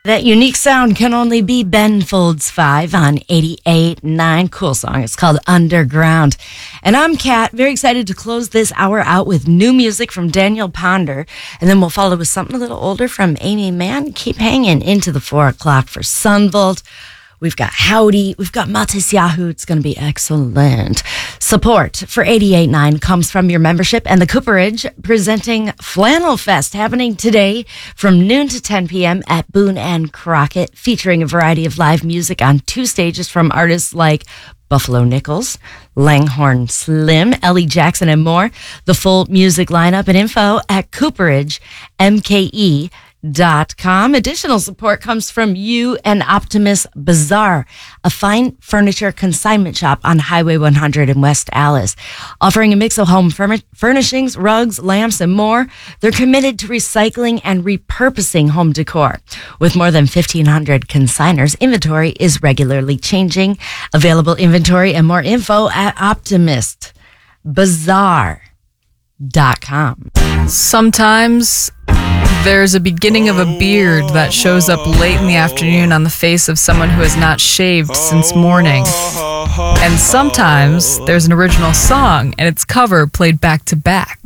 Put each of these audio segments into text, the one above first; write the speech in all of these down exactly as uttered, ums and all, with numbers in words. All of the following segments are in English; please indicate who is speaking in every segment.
Speaker 1: That unique sound can only be Ben Folds five on eighty-eight point nine. Cool song. It's called Underground. And I'm Kat, very excited to close this hour out with new music from Daniel Ponder. And then we'll follow with something a little older from Amy Mann. Keep hanging into the four o'clock for Sunvolt. We've got Howdy. We've got Matis Yahoo. It's going to be excellent. Support for eighty-eight point nine comes from your membership and the Cooperage presenting Flannel Fest happening today from noon to ten p.m. at Boone and Crockett, featuring a variety of live music on two stages from artists like Buffalo Nichols, Langhorne Slim, Ellie Jackson, and more. The full music lineup and info at Cooperage M K E dot com. Additional support comes from you and Optimus Bazaar, a fine furniture consignment shop on Highway one hundred in West Allis. Offering a mix of home furni- furnishings, rugs, lamps, and more, they're committed to recycling and repurposing home decor. With more than fifteen hundred consigners, inventory is regularly changing. Available inventory and more info at Optimist Bazaar dot com.
Speaker 2: Sometimes there's a beginning of a beard that shows up late in the afternoon on the face of someone who has not shaved since morning. And sometimes there's an original song and its cover played back to back.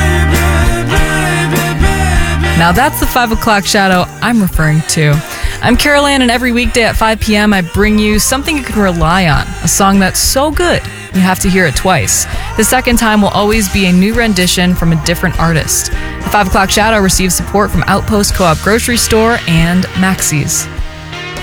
Speaker 2: Now that's the five o'clock shadow I'm referring to. I'm Carol Ann, and every weekday at five p.m. I bring you something you can rely on, a song that's so good you have to hear it twice. The second time will always be a new rendition from a different artist. The five o'clock shadow receives support from Outpost Co-op Grocery Store and Maxey's.